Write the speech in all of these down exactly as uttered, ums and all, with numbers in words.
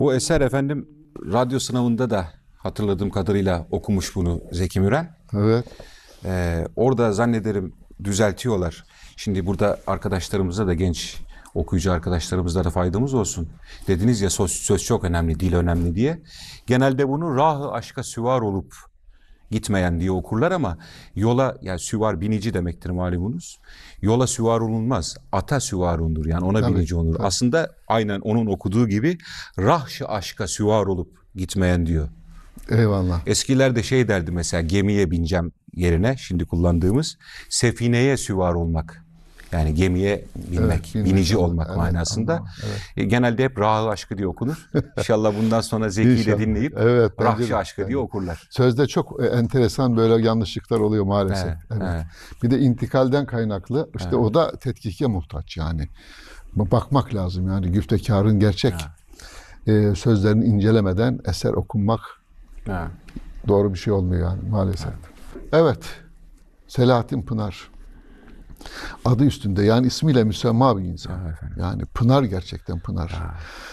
Bu eser efendim radyo sınavında da hatırladığım kadarıyla okumuş bunu Zeki Müren. Evet. Ee, orada zannederim düzeltiyorlar. Şimdi burada arkadaşlarımıza da, genç okuyucu arkadaşlarımıza da faydamız olsun. Dediniz ya söz, söz çok önemli, dil önemli diye. Genelde bunu rah-ı aşka süvar olup gitmeyen diye okurlar ama yola, yani süvar binici demektir malumunuz. Yola süvar olunmaz. Ata süvar olunur. Yani ona Tabii, binici olunur. tabii. Aslında aynen onun okuduğu gibi rah-ı aşka süvar olup gitmeyen diyor. Eyvallah. Eskiler de şey derdi mesela, gemiye bineceğim yerine şimdi kullandığımız sefineye süvar olmak. Yani gemiye binmek, Evet, binmek, binici evet, olmak evet, manasında. anladım, evet. E, genelde hep rah-ı aşkı diye okunur. İnşallah bundan sonra Zeki'yi de İnşallah. dinleyip Evet, bence rah-ı de, aşkı bence diye de. okurlar. Sözde çok e, enteresan böyle yanlışlıklar oluyor maalesef. Evet, Evet. evet. Bir de intikalden kaynaklı. İşte Evet. o da tetkike muhtaç yani. Bakmak lazım yani güftekarın gerçek e, sözlerini incelemeden eser okunmak Ha. doğru bir şey olmuyor yani maalesef. Evet. Selahattin Pınar. Adı üstünde yani ismiyle müsemma bir insan. Ya efendim. Yani Pınar, gerçekten Pınar.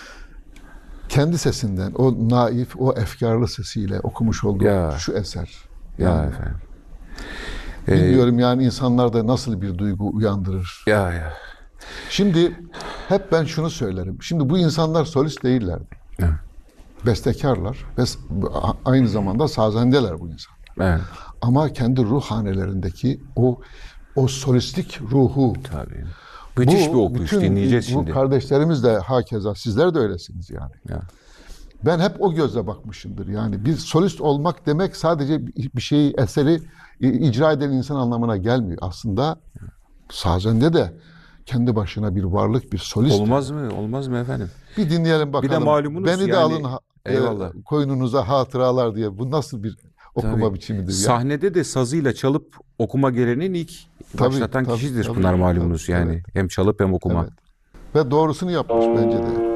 Kendi sesinden, o naif, o efkarlı sesiyle okumuş olduğu Ya. şu eser. Ya Yani efendim. Ee, bilmiyorum yani insanlarda nasıl bir duygu uyandırır. ya ya. Şimdi hep ben şunu söylerim. Şimdi bu insanlar solist değillerdi. Evet. Bestekarlar ve s- aynı zamanda sazendeler bu insanlar. Evet. Ama kendi ruh hanelerindeki o o solistlik ruhu, Tabii. Müthiş bir okuyuş, bütün dinleyeceğiz bu şimdi. kardeşlerimiz de hakeza, sizler de öylesiniz yani. Ya. Ben hep o gözle bakmışımdır. Yani bir solist olmak demek sadece bir şeyi, eseri icra eden insan anlamına gelmiyor. Aslında sazende de kendi başına bir varlık, bir solist. Olmaz mı? Olmaz mı efendim? Bir dinleyelim bakalım. Bir de malumunuz Beni de yani- alın ha- Eyvallah. e, koynunuza hatıralar diye. Bu nasıl bir okuma Tabii. biçimidir ya? Sahnede de sazıyla çalıp okuma geleneğinin ilk Tabii, başlatan tabii, kişidir tabii, Pınar malumunuz tabii, yani. evet. Hem çalıp hem okuma. Evet. Ve doğrusunu yapmış bence de.